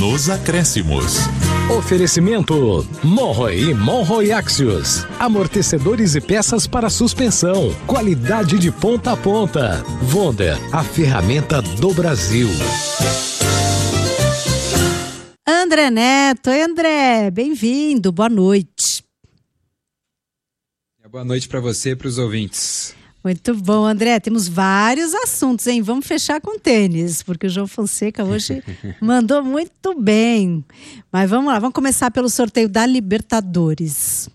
nos acréscimos. Oferecimento Monroe e Monroe Axios. Amortecedores e peças para suspensão. Qualidade de ponta a ponta. Wonder, a ferramenta do Brasil. André Neto. Oi, André. Bem-vindo. Boa noite. Boa noite para você e para os ouvintes. Muito bom, André. Temos vários assuntos, hein? Vamos fechar com tênis, porque o João Fonseca hoje mandou muito bem. Mas vamos lá, vamos começar pelo sorteio da Libertadores.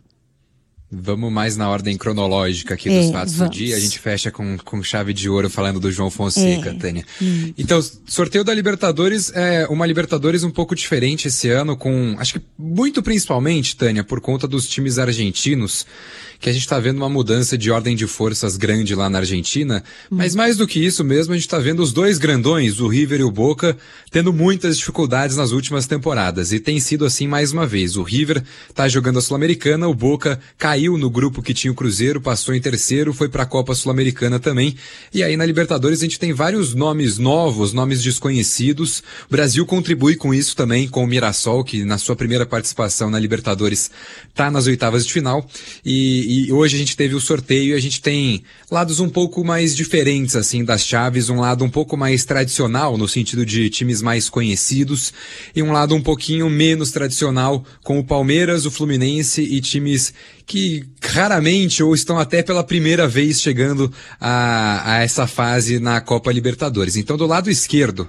Vamos mais na ordem cronológica aqui dos fatos do dia. A gente fecha com chave de ouro falando do João Fonseca, Tânia. Então, sorteio da Libertadores é uma Libertadores um pouco diferente esse ano, acho que muito principalmente, Tânia, por conta dos times argentinos, que a gente está vendo uma mudança de ordem de forças grande lá na Argentina, mas mais do que isso mesmo, a gente está vendo os dois grandões, o River e o Boca, tendo muitas dificuldades nas últimas temporadas, e tem sido assim mais uma vez. O River está jogando a Sul-Americana, o Boca caiu no grupo que tinha o Cruzeiro, passou em terceiro, foi para a Copa Sul-Americana também, e aí na Libertadores a gente tem vários nomes novos, nomes desconhecidos. O Brasil contribui com isso também, com o Mirassol, que na sua primeira participação na Libertadores está nas oitavas de final, e hoje a gente teve o sorteio e a gente tem lados um pouco mais diferentes, assim, das chaves, um lado um pouco mais tradicional, no sentido de times mais conhecidos, e um lado um pouquinho menos tradicional, com o Palmeiras, o Fluminense e times que raramente ou estão até pela primeira vez chegando a essa fase na Copa Libertadores. Então, do lado esquerdo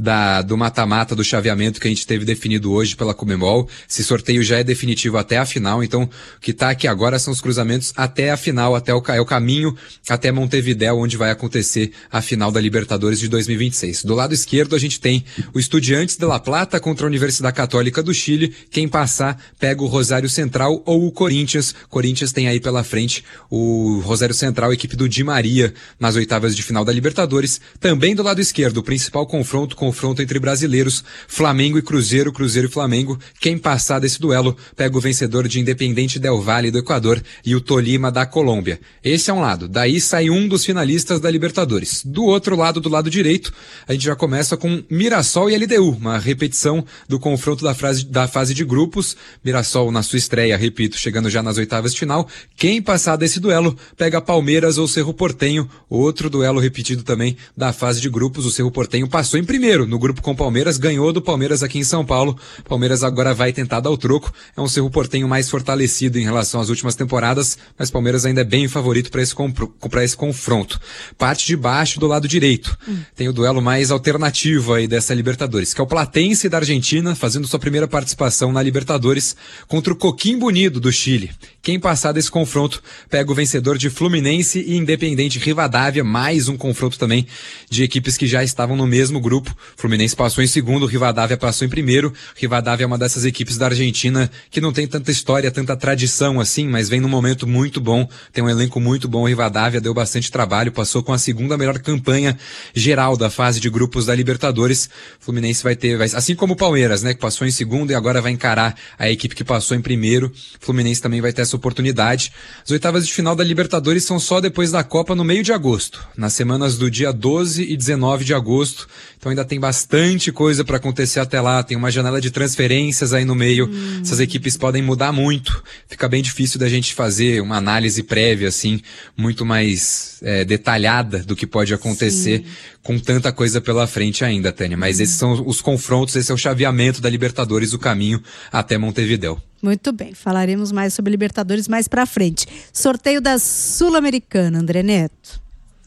do mata-mata, do chaveamento que a gente teve definido hoje pela Conmebol, esse sorteio já é definitivo até a final, então o que está aqui agora são os cruzamentos até a final, é o caminho até Montevidéu, onde vai acontecer a final da Libertadores de 2026. Do lado esquerdo a gente tem o Estudiantes de La Plata contra a Universidade Católica do Chile. Quem passar pega o Rosário Central ou o Corinthians. Corinthians tem aí pela frente o Rosário Central, equipe do Di Maria, nas oitavas de final da Libertadores. Também do lado esquerdo, o principal confronto entre brasileiros, Flamengo e Cruzeiro, Cruzeiro e Flamengo. Quem passar desse duelo pega o vencedor de Independiente del Valle do Equador e o Tolima da Colômbia. Esse é um lado. Daí sai um dos finalistas da Libertadores. Do outro lado, do lado direito, a gente já começa com Mirassol e LDU, uma repetição do confronto da fase de grupos. Mirassol na sua estreia, repito, chegando já nas oitavas de final. Quem passar desse duelo pega Palmeiras ou Cerro Porteño, outro duelo repetido também da fase de grupos. O Cerro Porteño passou em primeiro no grupo com o Palmeiras, ganhou do Palmeiras aqui em São Paulo. Palmeiras agora vai tentar dar o troco. É um Cerro Porteño mais fortalecido em relação às últimas temporadas, mas Palmeiras ainda é bem favorito para esse confronto. Parte de baixo do lado direito. Tem o duelo mais alternativo aí dessa Libertadores, que é o Platense da Argentina, fazendo sua primeira participação na Libertadores, contra o Coquimbo Unido do Chile. Quem passar desse confronto pega o vencedor de Fluminense e Independiente Rivadavia, mais um confronto também de equipes que já estavam no mesmo grupo. Fluminense passou em segundo, Rivadavia passou em primeiro. Rivadavia é uma dessas equipes da Argentina que não tem tanta história, tanta tradição assim, mas vem num momento muito bom, tem um elenco muito bom. O Rivadavia deu bastante trabalho, passou com a segunda melhor campanha geral da fase de grupos da Libertadores. Fluminense vai assim como o Palmeiras, né, que passou em segundo e agora vai encarar a equipe que passou em primeiro. Fluminense também vai ter essa oportunidade. As oitavas de final da Libertadores são só depois da Copa, no meio de agosto, nas semanas do dia 12 e 19 de agosto, então ainda tem bastante coisa para acontecer até lá. Tem uma janela de transferências aí no meio, essas equipes podem mudar muito, fica bem difícil da gente fazer uma análise prévia assim, muito mais detalhada do que pode acontecer. Sim. Com tanta coisa pela frente ainda, Tânia, mas esses são os confrontos, esse é o chaveamento da Libertadores, o caminho até Montevidéu. Muito bem, falaremos mais sobre Libertadores mais pra frente. Sorteio da Sul-Americana, André Neto.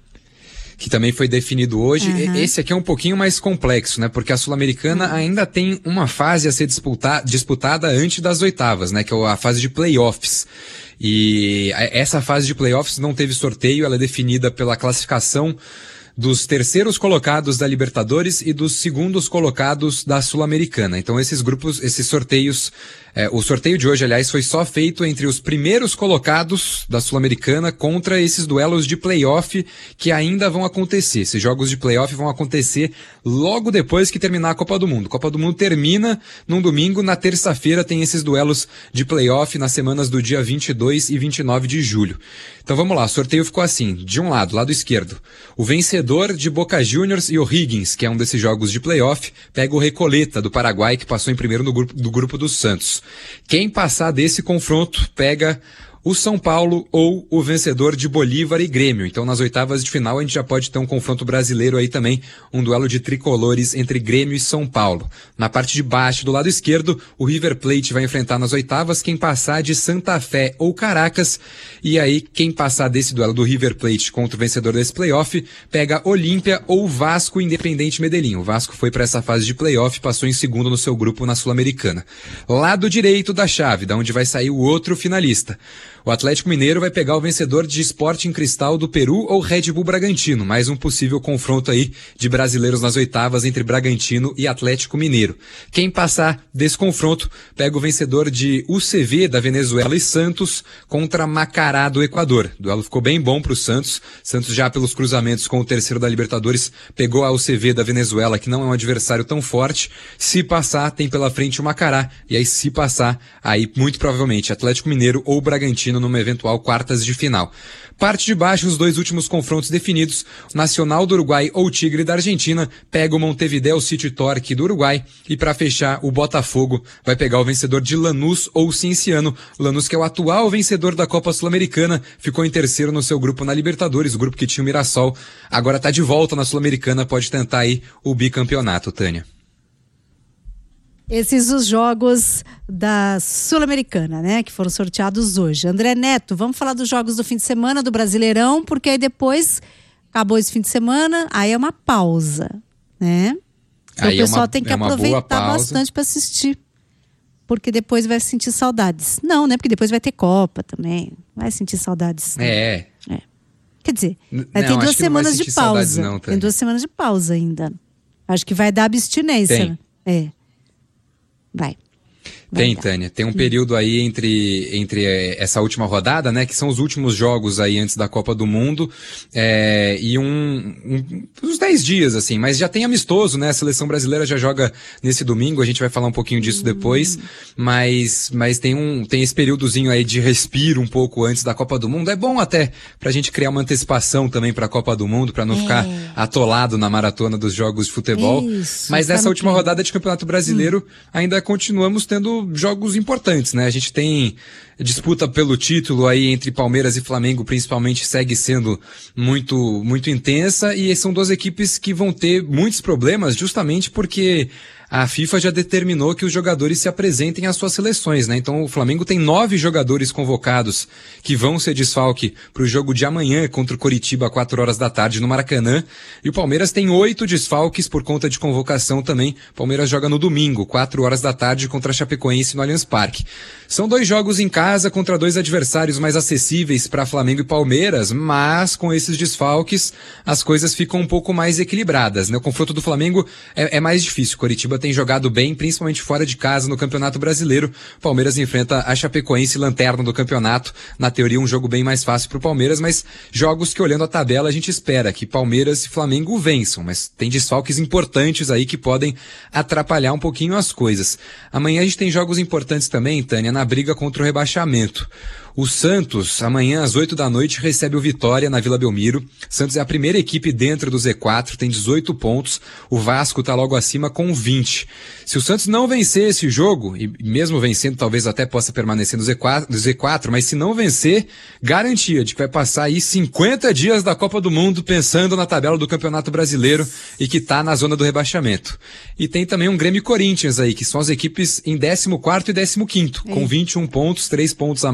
Que também foi definido hoje. Esse aqui é um pouquinho mais complexo, né? Porque a Sul-Americana ainda tem uma fase a ser disputada antes das oitavas, né? Que é a fase de playoffs. E essa fase de playoffs não teve sorteio, ela é definida pela classificação dos terceiros colocados da Libertadores e dos segundos colocados da Sul-Americana. Então esses sorteios O sorteio de hoje, aliás, foi só feito entre os primeiros colocados da Sul-Americana contra esses duelos de playoff que ainda vão acontecer. Esses jogos de playoff vão acontecer logo depois que terminar a Copa do Mundo. A Copa do Mundo termina num domingo, na terça-feira tem esses duelos de playoff nas semanas do dia 22 e 29 de julho. Então vamos lá, o sorteio ficou assim, de um lado esquerdo, o vencedor de Boca Juniors e O'Higgins, que é um desses jogos de playoff, pega o Recoleta do Paraguai, que passou em primeiro do grupo do Santos. Quem passar desse confronto pega o São Paulo ou o vencedor de Bolívar e Grêmio. Então, nas oitavas de final, a gente já pode ter um confronto brasileiro aí também, um duelo de tricolores entre Grêmio e São Paulo. Na parte de baixo, do lado esquerdo, o River Plate vai enfrentar nas oitavas quem passar de Santa Fé ou Caracas. E aí, quem passar desse duelo do River Plate contra o vencedor desse playoff, pega Olímpia ou Vasco Independente Medellín. O Vasco foi para essa fase de playoff, passou em segundo no seu grupo na Sul-Americana. Lado direito da chave, da onde vai sair o outro finalista. O Atlético Mineiro vai pegar o vencedor de Sporting Cristal do Peru ou Red Bull Bragantino, mais um possível confronto aí de brasileiros nas oitavas entre Bragantino e Atlético Mineiro. Quem passar desse confronto pega o vencedor de UCV da Venezuela e Santos contra Macará do Equador. O duelo ficou bem bom para o Santos. Santos já pelos cruzamentos com o terceiro da Libertadores pegou a UCV da Venezuela, que não é um adversário tão forte. Se passar, tem pela frente o Macará. E aí se passar, aí muito provavelmente Atlético Mineiro ou Bragantino numa eventual quartas de final. Parte de baixo, os dois últimos confrontos definidos, o Nacional do Uruguai ou Tigre da Argentina pega o Montevideo City Torque do Uruguai e para fechar o Botafogo vai pegar o vencedor de Lanús ou Cienciano. Lanús, que é o atual vencedor da Copa Sul-Americana, ficou em terceiro no seu grupo na Libertadores, o grupo que tinha o Mirassol, agora está de volta na Sul-Americana, pode tentar aí o bicampeonato, Tânia. Esses os jogos da Sul-Americana, né, que foram sorteados hoje. André Neto, vamos falar dos jogos do fim de semana do Brasileirão, porque aí depois acabou esse fim de semana, aí é uma pausa, né? Então aí o pessoal tem que aproveitar bastante para assistir, porque depois vai sentir saudades. Não, né? Porque depois vai ter Copa também, vai sentir saudades. É. Quer dizer, vai ter 2 semanas de pausa. Não, tem 2 semanas de pausa ainda. Acho que vai dar abstinência. Vai. Tem, Tânia. Tem um período aí entre essa última rodada, né? Que são os últimos jogos aí antes da Copa do Mundo. E uns 10 dias, assim. Mas já tem amistoso, né? A seleção brasileira já joga nesse domingo. A gente vai falar um pouquinho disso depois. Mas tem esse períodozinho aí de respiro um pouco antes da Copa do Mundo. É bom até pra gente criar uma antecipação também pra Copa do Mundo, pra não ficar atolado na maratona dos jogos de futebol. Mas nessa última rodada de Campeonato Brasileiro ainda continuamos tendo jogos importantes, né? A gente tem disputa pelo título aí entre Palmeiras e Flamengo, principalmente, segue sendo muito, muito intensa, e são 2 equipes que vão ter muitos problemas justamente porque a FIFA já determinou que os jogadores se apresentem às suas seleções, né? Então o Flamengo tem 9 jogadores convocados que vão ser desfalque para o jogo de amanhã contra o Coritiba, 4 horas da tarde no Maracanã. E o Palmeiras tem 8 desfalques por conta de convocação também. O Palmeiras joga no domingo, 4 horas da tarde, contra a Chapecoense no Allianz Parque. São 2 jogos em casa contra 2 adversários mais acessíveis para Flamengo e Palmeiras, mas com esses desfalques as coisas ficam um pouco mais equilibradas, né? O confronto do Flamengo é mais difícil. Coritiba tem jogado bem, principalmente fora de casa no Campeonato Brasileiro. O Palmeiras enfrenta a Chapecoense, lanterna do campeonato. Na teoria, um jogo bem mais fácil para o Palmeiras, mas jogos que, olhando a tabela, a gente espera que Palmeiras e Flamengo vençam, mas tem desfalques importantes aí que podem atrapalhar um pouquinho as coisas. Amanhã a gente tem jogos importantes também, Tânia, na briga contra o rebaixamento. O Santos, amanhã às 8 da noite, recebe o Vitória na Vila Belmiro. Santos é a primeira equipe dentro do Z4, tem 18 pontos. O Vasco está logo acima com 20. Se o Santos não vencer esse jogo, e mesmo vencendo talvez até possa permanecer no Z4, mas se não vencer, garantia de que vai passar aí 50 dias da Copa do Mundo pensando na tabela do Campeonato Brasileiro e que está na zona do rebaixamento. E tem também um Grêmio e Corinthians aí, que são as equipes em 14º e 15º, com 21 pontos, 3 pontos a mais apenas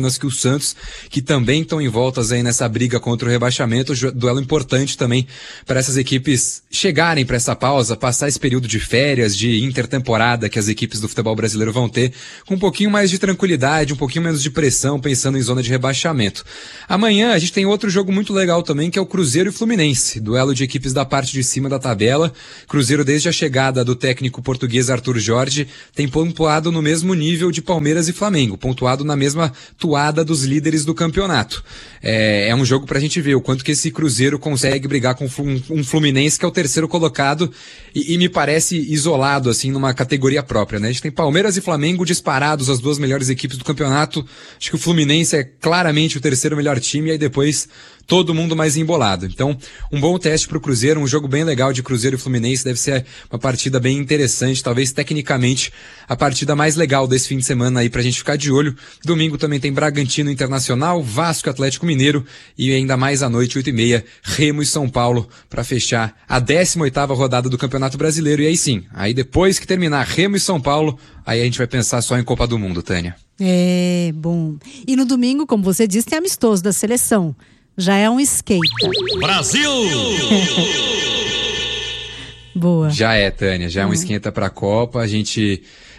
Campinas que o Santos, que também estão envoltas aí nessa briga contra o rebaixamento. Duelo importante também para essas equipes chegarem para essa pausa, passar esse período de férias, de intertemporada que as equipes do futebol brasileiro vão ter, com um pouquinho mais de tranquilidade, um pouquinho menos de pressão, pensando em zona de rebaixamento. Amanhã a gente tem outro jogo muito legal também, que é o Cruzeiro e Fluminense, duelo de equipes da parte de cima da tabela. Cruzeiro, desde a chegada do técnico português Arthur Jorge, tem pontuado no mesmo nível de Palmeiras e Flamengo, pontuado na mesma toada dos líderes do campeonato. É um jogo pra gente ver o quanto que esse Cruzeiro consegue brigar com um Fluminense, que é o terceiro colocado, e me parece isolado, assim, numa categoria própria, né? A gente tem Palmeiras e Flamengo disparados, as duas melhores equipes do campeonato. Acho que o Fluminense é claramente o terceiro melhor time, e aí depois todo mundo mais embolado. Então, um bom teste pro Cruzeiro, um jogo bem legal de Cruzeiro e Fluminense, deve ser uma partida bem interessante, talvez tecnicamente a partida mais legal desse fim de semana aí pra gente ficar de olho. Domingo também tem Bragantino Internacional, Vasco Atlético Mineiro e ainda mais à noite, 8h30, Remo e São Paulo, pra fechar a 18ª rodada do Campeonato Brasileiro. E aí sim, aí depois que terminar Remo e São Paulo, aí a gente vai pensar só em Copa do Mundo, Tânia. É, bom. E no domingo, como você disse, tem amistoso da seleção. Já é um skate. Brasil! Boa. Já é, Tânia, já é um esquenta pra Copa. A gente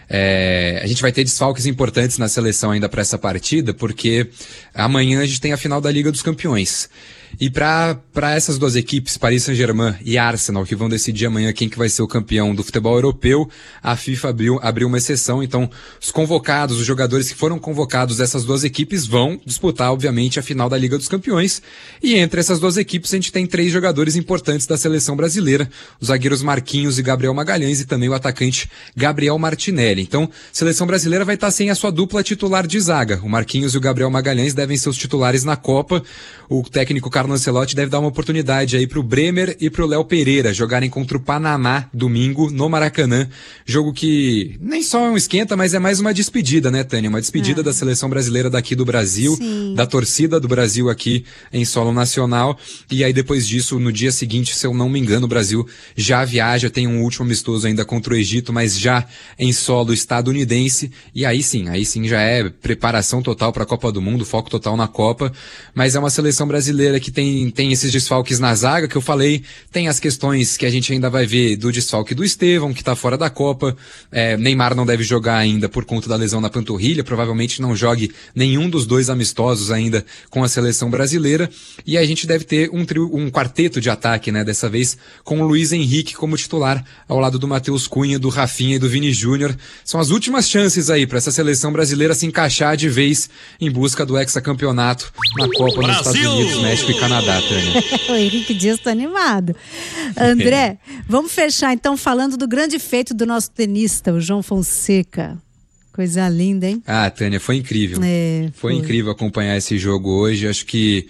vai ter desfalques importantes na seleção ainda para essa partida, porque amanhã a gente tem a final da Liga dos Campeões. E para essas duas equipes, Paris Saint-Germain e Arsenal, que vão decidir amanhã quem que vai ser o campeão do futebol europeu, a FIFA abriu uma exceção. Então, os jogadores que foram convocados dessas duas equipes vão disputar, obviamente, a final da Liga dos Campeões. E entre essas duas equipes, a gente tem 3 jogadores importantes da seleção brasileira, os zagueiros Marquinhos e Gabriel Magalhães, e também o atacante Gabriel Martinelli. Então, a seleção brasileira vai estar sem a sua dupla titular de zaga. O Marquinhos e o Gabriel Magalhães devem ser os titulares na Copa. O técnico Carlo Ancelotti deve dar uma oportunidade aí pro Bremer e pro Léo Pereira jogarem contra o Panamá domingo no Maracanã. Jogo que nem só é um esquenta, mas é mais uma despedida, né, Tânia? Uma despedida da seleção brasileira daqui do Brasil, Sim. da torcida do Brasil aqui em solo nacional. E aí depois disso, no dia seguinte, se eu não me engano, o Brasil já viaja, tem um último amistoso ainda contra o Egito, mas já em solo estadunidense. E aí sim já é preparação total para a Copa do Mundo, foco total na Copa. Mas é uma seleção brasileira que tem esses desfalques na zaga que eu falei, tem as questões que a gente ainda vai ver do desfalque do Estevão, que tá fora da Copa. Neymar não deve jogar ainda por conta da lesão na panturrilha, provavelmente não jogue nenhum dos 2 amistosos ainda com a seleção brasileira. E a gente deve ter um quarteto de ataque, né, dessa vez com o Luiz Henrique como titular, ao lado do Matheus Cunha, do Rafinha e do Vini Júnior. São as últimas chances aí para essa seleção brasileira se encaixar de vez em busca do hexacampeonato na Copa nos Estados Unidos, México e Canadá, Tânia. O Henrique Dias tá animado. André, vamos fechar então falando do grande feito do nosso tenista, o João Fonseca. Coisa linda, hein? Ah, Tânia, foi incrível. Foi incrível acompanhar esse jogo hoje. Acho que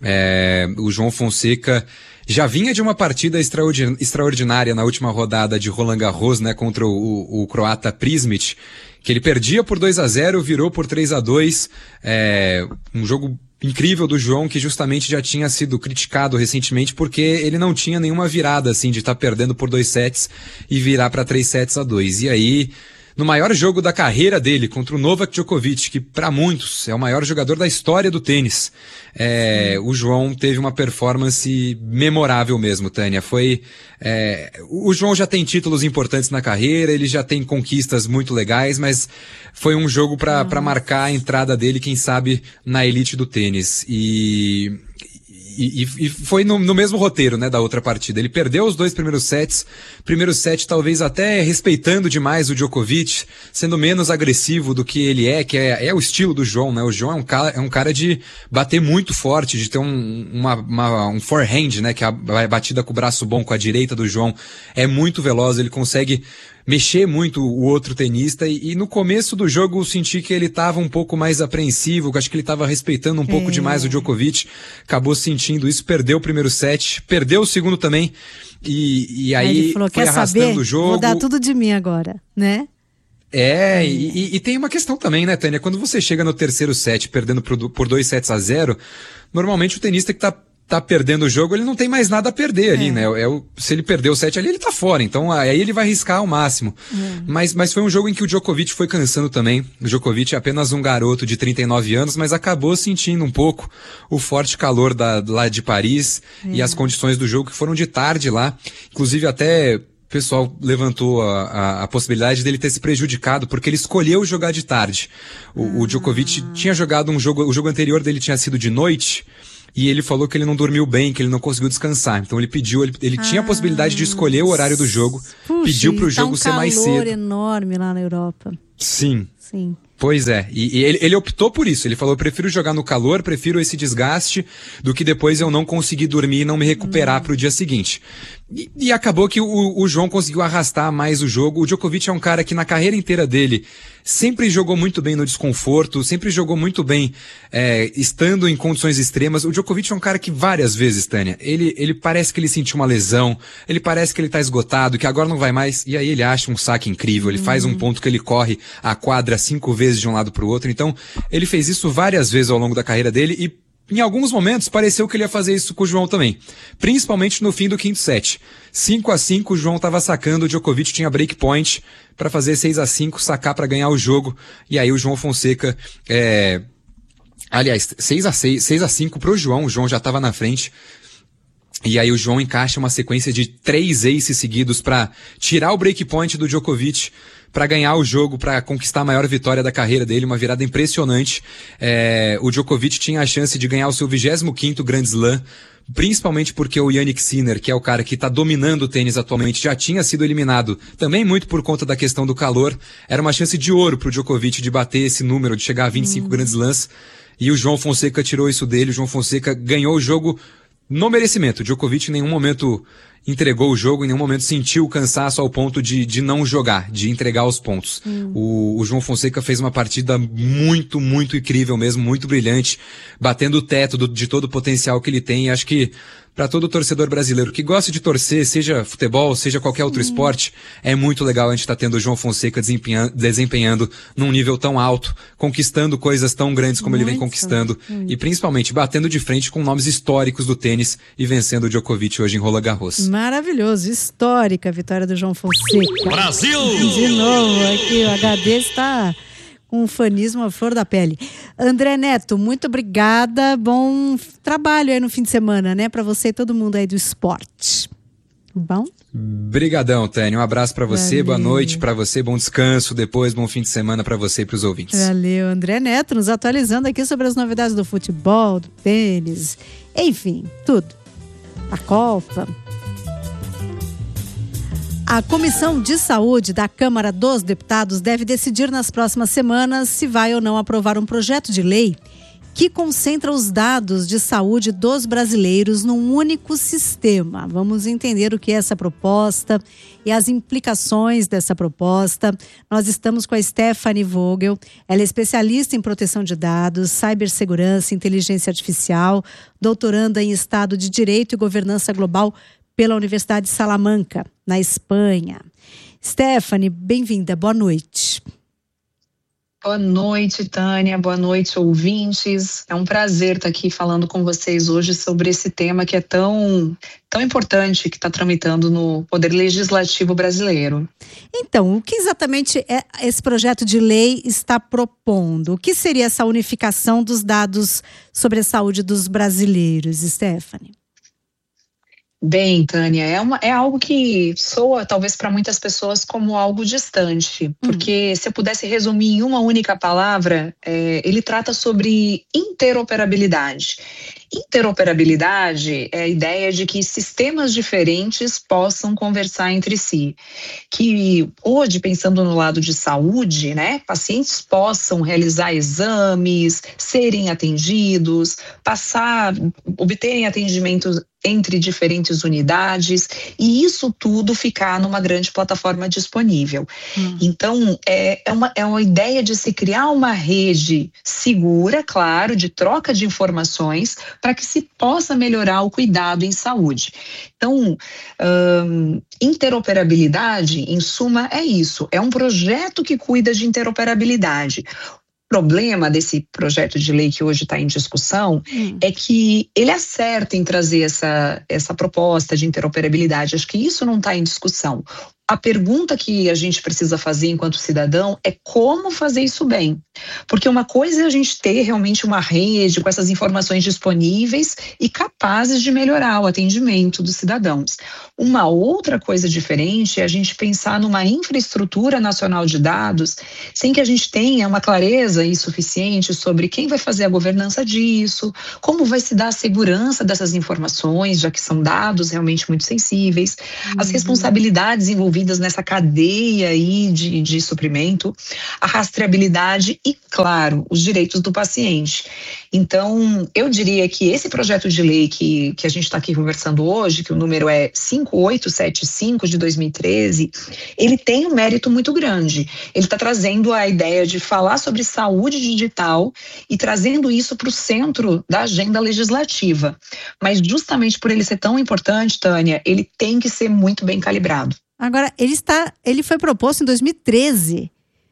o João Fonseca já vinha de uma partida extraordinária na última rodada de Roland Garros, né, contra o croata Prismic, que ele perdia por 2-0, virou por 3-2. Um jogo incrível do João, que justamente já tinha sido criticado recentemente porque ele não tinha nenhuma virada, assim, de estar perdendo por 2 sets e virar para 3-2. E aí, no maior jogo da carreira dele, contra o Novak Djokovic, que para muitos é o maior jogador da história do tênis, o João teve uma performance memorável mesmo, Tânia. O João já tem títulos importantes na carreira, ele já tem conquistas muito legais, mas foi um jogo para marcar a entrada dele, quem sabe, na elite do tênis. E foi no mesmo roteiro, né, da outra partida. Ele perdeu os 2 primeiros sets. Primeiro set talvez até respeitando demais o Djokovic, sendo menos agressivo do que ele que é o estilo do João, né? O João é um cara de bater muito forte, de ter um forehand, né, que é a batida com o braço bom, com a direita do João. É muito veloz, ele consegue mexer muito o outro tenista, e no começo do jogo eu senti que ele estava um pouco mais apreensivo, acho que ele estava respeitando um pouco demais o Djokovic, acabou sentindo isso, perdeu o primeiro set, perdeu o segundo também, e aí ele falou, foi arrastando saber? O jogo. Vou dar tudo de mim agora, né? E tem uma questão também, né, Tânia? Quando você chega no terceiro set perdendo por 2-0, normalmente o tenista que tá tá perdendo o jogo, ele não tem mais nada a perder ali, né? Se ele perder o set ali, ele tá fora. Então, aí ele vai arriscar ao máximo. Mas foi um jogo em que o Djokovic foi cansando também. O Djokovic é apenas um garoto de 39 anos, mas acabou sentindo um pouco o forte calor lá de Paris e as condições do jogo que foram de tarde lá. Inclusive, até o pessoal levantou a possibilidade dele ter se prejudicado, porque ele escolheu jogar de tarde. O Djokovic tinha jogado o jogo anterior dele tinha sido de noite, e ele falou que ele não dormiu bem, que ele não conseguiu descansar. Então ele tinha a possibilidade de escolher o horário do jogo, pediu pro jogo ser mais cedo. Tá um calor enorme lá na Europa. Sim. Pois é, e ele optou por isso. Ele falou, eu prefiro jogar no calor, prefiro esse desgaste, do que depois eu não conseguir dormir e não me recuperar pro dia seguinte. E acabou que o João conseguiu arrastar mais o jogo. O Djokovic é um cara que na carreira inteira dele sempre jogou muito bem no desconforto, sempre jogou muito bem estando em condições extremas. O Djokovic é um cara que várias vezes, Tânia, ele parece que ele sentiu uma lesão, ele parece que ele tá esgotado, que agora não vai mais, e aí ele acha um saque incrível, ele faz um ponto que ele corre a quadra 5 vezes de um lado pro outro. Então, ele fez isso várias vezes ao longo da carreira dele e em alguns momentos pareceu que ele ia fazer isso com o João também, principalmente no fim do quinto set. 5-5, o João estava sacando, o Djokovic tinha break point para fazer 6-5, sacar para ganhar o jogo, e aí o João Fonseca, aliás, 6-5 pro João, o João já estava na frente. E aí o João encaixa uma sequência de 3 aces seguidos para tirar o breakpoint do Djokovic, para ganhar o jogo, para conquistar a maior vitória da carreira dele, uma virada impressionante. O Djokovic tinha a chance de ganhar o seu 25º Grand Slam, principalmente porque o Jannik Sinner, que é o cara que está dominando o tênis atualmente, já tinha sido eliminado, também muito por conta da questão do calor. Era uma chance de ouro pro Djokovic de bater esse número, de chegar a 25 Grand Slams, e o João Fonseca tirou isso dele. O João Fonseca ganhou o jogo no merecimento. O Djokovic em nenhum momento entregou o jogo, em nenhum momento sentiu o cansaço ao ponto de não jogar, de entregar os pontos. O João Fonseca fez uma partida muito, muito incrível mesmo, muito brilhante, batendo o teto de todo o potencial que ele tem. E acho que para todo torcedor brasileiro que gosta de torcer, seja futebol, seja qualquer outro esporte, é muito legal a gente estar tendo o João Fonseca desempenhando num nível tão alto, conquistando coisas tão grandes como ele vem conquistando, e principalmente batendo de frente com nomes históricos do tênis e vencendo o Djokovic hoje em Roland Garros. Maravilhoso, histórica a vitória do João Fonseca. Brasil! De novo, aqui o HD está com um fanismo à flor da pele. André Neto, muito obrigada. Bom trabalho aí no fim de semana, né? Para você e todo mundo aí do esporte. Bom? Brigadão, Tânia. Um abraço para você, boa noite para você, bom descanso depois, bom fim de semana para você e para os ouvintes. Valeu, André Neto, nos atualizando aqui sobre as novidades do futebol, do tênis, enfim, tudo. A Copa. A Comissão de Saúde da Câmara dos Deputados deve decidir nas próximas semanas se vai ou não aprovar um projeto de lei que concentra os dados de saúde dos brasileiros num único sistema. Vamos entender o que é essa proposta e as implicações dessa proposta. Nós estamos com a Stephanie Vogel, ela é especialista em proteção de dados, cibersegurança, inteligência artificial, doutoranda em Estado de Direito e Governança Global pela Universidade de Salamanca, na Espanha. Stephanie, bem-vinda, boa noite. Boa noite, Tânia, boa noite, ouvintes. É um prazer estar aqui falando com vocês hoje sobre esse tema que é tão importante, que está tramitando no Poder Legislativo brasileiro. Então, o que exatamente esse projeto de lei está propondo? O que seria essa unificação dos dados sobre a saúde dos brasileiros, Stephanie? Bem, Tânia, é algo que soa talvez para muitas pessoas como algo distante, porque se eu pudesse resumir em uma única palavra, ele trata sobre interoperabilidade. Interoperabilidade é a ideia de que sistemas diferentes possam conversar entre si. Que hoje, pensando no lado de saúde, né, pacientes possam realizar exames, serem atendidos, obterem atendimento entre diferentes unidades, e isso tudo ficar numa grande plataforma disponível. Então, é uma ideia de se criar uma rede segura, claro, de troca de informações, para que se possa melhorar o cuidado em saúde. Então, interoperabilidade, em suma, é isso. É um projeto que cuida de interoperabilidade. problema desse projeto de lei que hoje está em discussão é que ele acerta em trazer essa proposta de interoperabilidade. Acho que isso não está em discussão. A pergunta que a gente precisa fazer enquanto cidadão é como fazer isso bem. Porque uma coisa é a gente ter realmente uma rede com essas informações disponíveis e capazes de melhorar o atendimento dos cidadãos. Uma outra coisa diferente é a gente pensar numa infraestrutura nacional de dados sem que a gente tenha uma clareza suficiente sobre quem vai fazer a governança disso, como vai se dar a segurança dessas informações, já que são dados realmente muito sensíveis, as responsabilidades envolvidas nessa cadeia aí de suprimento, a rastreabilidade e, claro, os direitos do paciente. Então, eu diria que esse projeto de lei que a gente está aqui conversando hoje, que o número é 5875 de 2013, ele tem um mérito muito grande. Ele está trazendo a ideia de falar sobre saúde digital e trazendo isso para o centro da agenda legislativa. Mas justamente por ele ser tão importante, Tânia, ele tem que ser muito bem calibrado. Agora, ele foi proposto em 2013.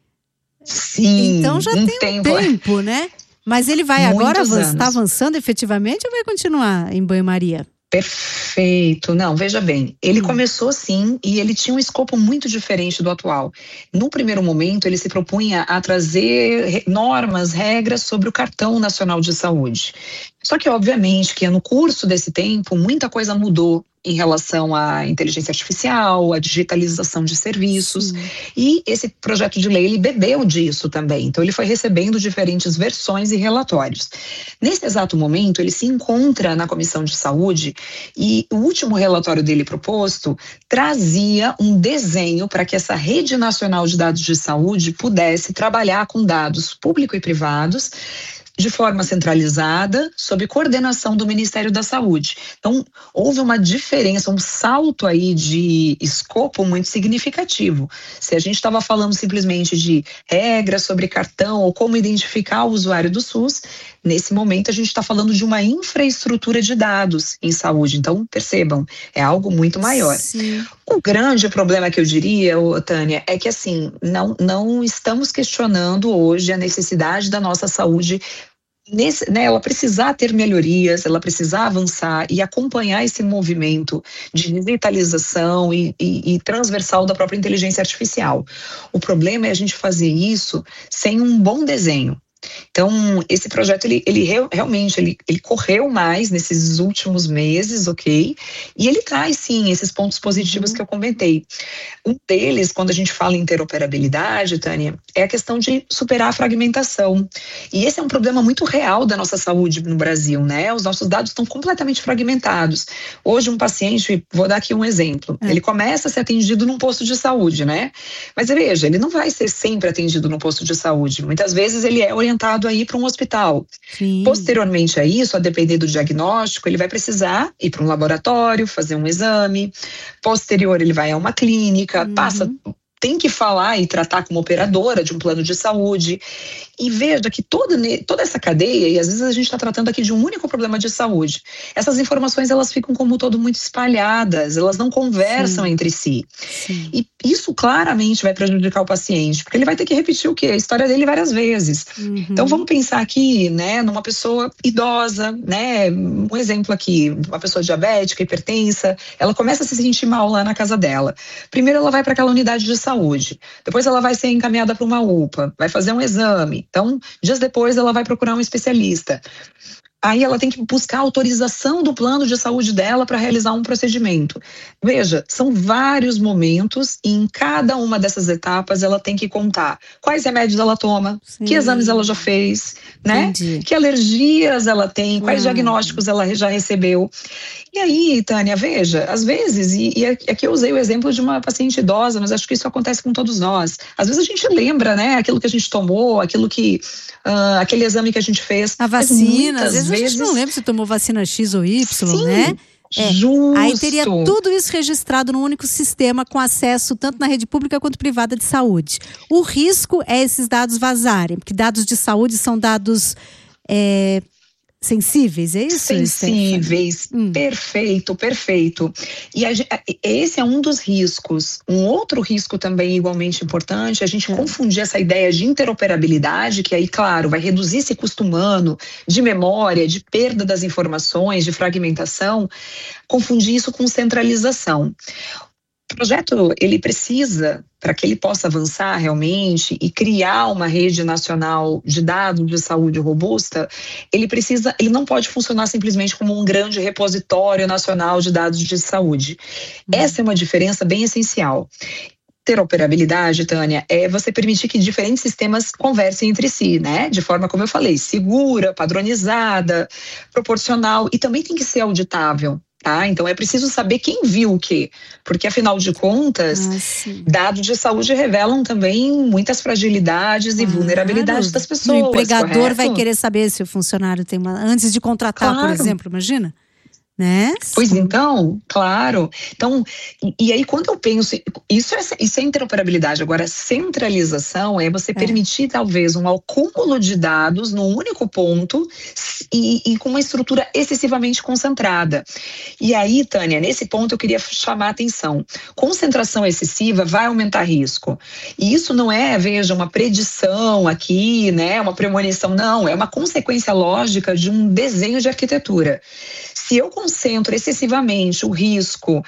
Sim. Então já tem um tempo, né? Mas ele vai agora estar avançando efetivamente ou vai continuar em banho-maria? Perfeito. Não, veja bem, ele começou sim e ele tinha um escopo muito diferente do atual. No primeiro momento, ele se propunha a trazer normas, regras sobre o Cartão Nacional de Saúde. Só que, obviamente, que no curso desse tempo, muita coisa mudou em relação à inteligência artificial, à digitalização de serviços. E esse projeto de lei, ele bebeu disso também. Então, ele foi recebendo diferentes versões e relatórios. Nesse exato momento, ele se encontra na Comissão de Saúde e o último relatório dele proposto trazia um desenho para que essa rede nacional de dados de saúde pudesse trabalhar com dados públicos e privados de forma centralizada, sob coordenação do Ministério da Saúde. Então, houve uma diferença, um salto aí de escopo muito significativo. Se a gente estava falando simplesmente de regras sobre cartão ou como identificar o usuário do SUS, nesse momento a gente está falando de uma infraestrutura de dados em saúde. Então, percebam, é algo muito maior. Sim. O grande problema que eu diria, Tânia, é que assim, não estamos questionando hoje a necessidade da nossa saúde ela precisar ter melhorias, ela precisar avançar e acompanhar esse movimento de digitalização e transversal da própria inteligência artificial. O problema é a gente fazer isso sem um bom desenho. Então, esse projeto, ele realmente correu mais nesses últimos meses, ok? E ele traz, sim, esses pontos positivos que eu comentei. Um deles, quando a gente fala em interoperabilidade, Tânia, é a questão de superar a fragmentação. E esse é um problema muito real da nossa saúde no Brasil, né? Os nossos dados estão completamente fragmentados. Hoje, um paciente, vou dar aqui um exemplo, ele começa a ser atendido num posto de saúde, né? Mas veja, ele não vai ser sempre atendido no posto de saúde. Muitas vezes ele é orientado a ir para um hospital. Sim. Posteriormente a isso, a depender do diagnóstico, ele vai precisar ir para um laboratório, fazer um exame. Posterior, ele vai a uma clínica, tem que falar e tratar como operadora de um plano de saúde. E veja que toda essa cadeia, e às vezes a gente está tratando aqui de um único problema de saúde, essas informações elas ficam como um todo muito espalhadas, elas não conversam entre si. Sim. E isso claramente vai prejudicar o paciente, porque ele vai ter que repetir o quê? A história dele várias vezes. Então vamos pensar aqui, né, numa pessoa idosa, né, um exemplo aqui, uma pessoa diabética, hipertensa, ela começa a se sentir mal lá na casa dela. Primeiro ela vai para aquela unidade de saúde, depois ela vai ser encaminhada para uma UPA, vai fazer um exame. Então, dias depois, ela vai procurar um especialista. Aí ela tem que buscar a autorização do plano de saúde dela para realizar um procedimento. Veja, são vários momentos e em cada uma dessas etapas ela tem que contar quais remédios ela toma, que exames ela já fez, né? Entendi. Que alergias ela tem, quais diagnósticos ela já recebeu. E aí, Tânia, veja, às vezes, e aqui eu usei o exemplo de uma paciente idosa, mas acho que isso acontece com todos nós. Às vezes a gente lembra, né, aquilo que a gente tomou, aquele exame que a gente fez. A vacina, às vezes a gente não lembra se tomou vacina X ou Y, sim, né? Justo. Aí teria tudo isso registrado num único sistema com acesso tanto na rede pública quanto privada de saúde. O risco é esses dados vazarem, porque dados de saúde são dados sensíveis, é isso? Sensíveis, perfeito. E esse é um dos riscos. Um outro risco também igualmente importante é a gente confundir essa ideia de interoperabilidade, que aí, claro, vai reduzir esse custo humano de memória, de perda das informações, de fragmentação, confundir isso com centralização. O projeto, ele precisa, para que ele possa avançar realmente e criar uma rede nacional de dados de saúde robusta, ele não pode funcionar simplesmente como um grande repositório nacional de dados de saúde. Essa é uma diferença bem essencial. Interoperabilidade, Tânia, é você permitir que diferentes sistemas conversem entre si, né? De forma, como eu falei, segura, padronizada, proporcional e também tem que ser auditável. Tá? Então é preciso saber quem viu o quê, porque afinal de contas, dados de saúde revelam também muitas fragilidades e vulnerabilidades das pessoas. O empregador correto? vai querer saber se o funcionário tem antes de contratar, por exemplo, imagina? Né? Pois então, claro. Então, e aí quando eu penso, isso é interoperabilidade. Agora, centralização é você permitir talvez um acúmulo de dados num único ponto e com uma estrutura excessivamente concentrada. E aí, Tânia, nesse ponto eu queria chamar a atenção. Concentração excessiva vai aumentar risco. E isso não é, veja, uma predição aqui, né? Uma premonição, não. É uma consequência lógica de um desenho de arquitetura. Se eu concentro excessivamente o risco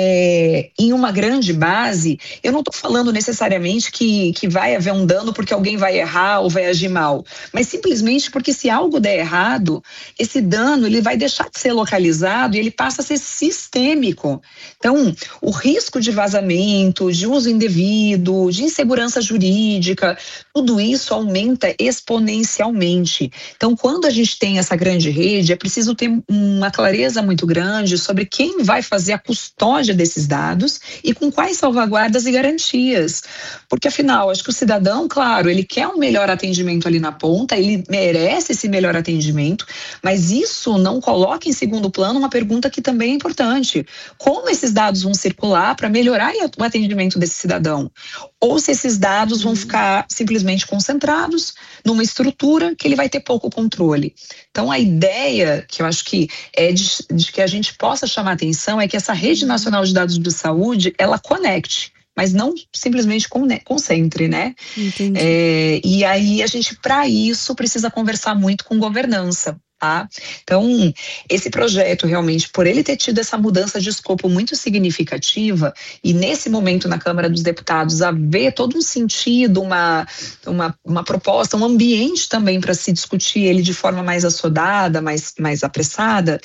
em uma grande base, eu não estou falando necessariamente que vai haver um dano porque alguém vai errar ou vai agir mal, mas simplesmente porque se algo der errado, esse dano ele vai deixar de ser localizado e ele passa a ser sistêmico. Então, o risco de vazamento, de uso indevido, de insegurança jurídica, tudo isso aumenta exponencialmente. Então, quando a gente tem essa grande rede, é preciso ter uma clareza muito grande sobre quem vai fazer a custódia desses dados e com quais salvaguardas e garantias. Porque, afinal, acho que o cidadão, claro, ele quer um melhor atendimento ali na ponta, ele merece esse melhor atendimento, mas isso não coloca em segundo plano uma pergunta que também é importante. Como esses dados vão circular para melhorar o atendimento desse cidadão? Ou se esses dados vão ficar simplesmente concentrados numa estrutura que ele vai ter pouco controle. Então, a ideia que eu acho que é de que a gente possa chamar atenção é que essa rede nacional de dados de saúde, ela conecte, mas não simplesmente concentre, né? Entendi. E aí a gente, para isso, precisa conversar muito com governança. Tá? Então, esse projeto realmente, por ele ter tido essa mudança de escopo muito significativa e nesse momento na Câmara dos Deputados haver todo um sentido, uma proposta, um ambiente também para se discutir ele de forma mais assodada, mais apressada,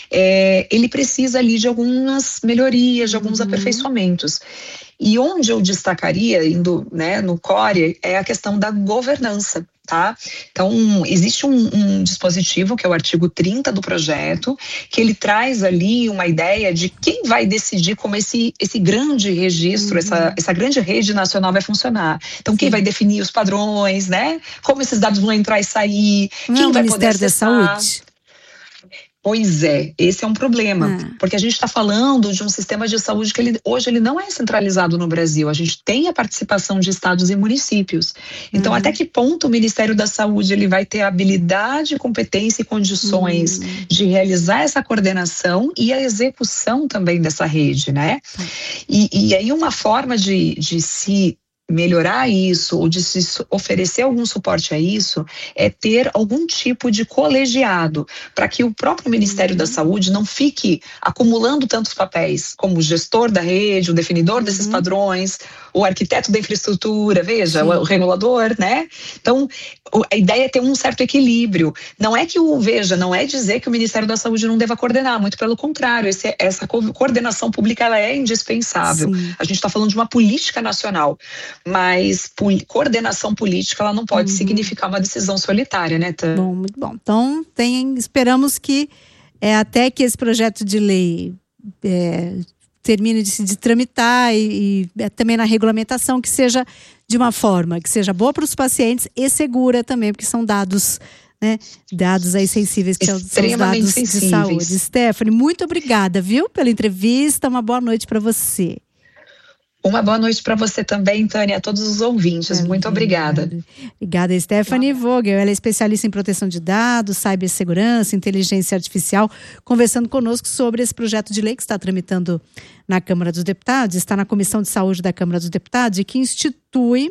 ele precisa ali de algumas melhorias, de alguns aperfeiçoamentos. E onde eu destacaria, indo, né, no core, é a questão da governança. Tá? Então, existe um dispositivo, que é o artigo 30 do projeto, que ele traz ali uma ideia de quem vai decidir como esse grande registro, essa grande rede nacional vai funcionar. Então, quem vai definir os padrões, né? Como esses dados vão entrar e sair, quem vai poder acessar. Ministério da Saúde? Pois é, esse é um problema, porque a gente está falando de um sistema de saúde que hoje ele não é centralizado no Brasil, a gente tem a participação de estados e municípios. Então, até que ponto o Ministério da Saúde ele vai ter habilidade, competência e condições de realizar essa coordenação e a execução também dessa rede, né? E aí uma forma de se melhorar isso ou de se oferecer algum suporte a isso é ter algum tipo de colegiado para que o próprio Ministério da Saúde não fique acumulando tantos papéis como o gestor da rede, o definidor desses padrões, o arquiteto da infraestrutura, veja, o regulador, né? Então, a ideia é ter um certo equilíbrio. Não é que não é dizer que o Ministério da Saúde não deva coordenar, muito pelo contrário, essa coordenação pública ela é indispensável. A gente está falando de uma política nacional, mas coordenação política ela não pode significar uma decisão solitária, né, Tânia? Bom, muito bom. Então, esperamos que até que esse projeto de lei termine de se tramitar e também na regulamentação que seja de uma forma que seja boa para os pacientes e segura também, porque são dados, né, dados aí sensíveis, que são os dados de saúde. Stephanie, muito obrigada, viu, pela entrevista, uma boa noite para você. Uma boa noite para você também, Tânia, a todos os ouvintes. Muito obrigada. Obrigada, Stephanie Vogel. Ela é especialista em proteção de dados, cibersegurança, inteligência artificial, conversando conosco sobre esse projeto de lei que está tramitando na Câmara dos Deputados, está na Comissão de Saúde da Câmara dos Deputados e que institui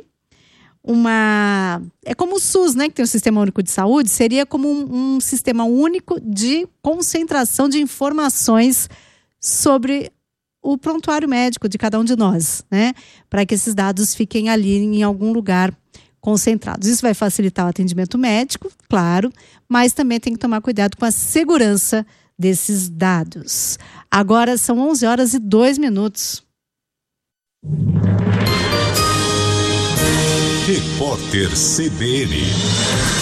é como o SUS, né, que tem o Sistema Único de Saúde, seria como um sistema único de concentração de informações sobre o prontuário médico de cada um de nós, né? Para que esses dados fiquem ali em algum lugar concentrados. Isso vai facilitar o atendimento médico, claro, mas também tem que tomar cuidado com a segurança desses dados. Agora são 11h02. Repórter CBN.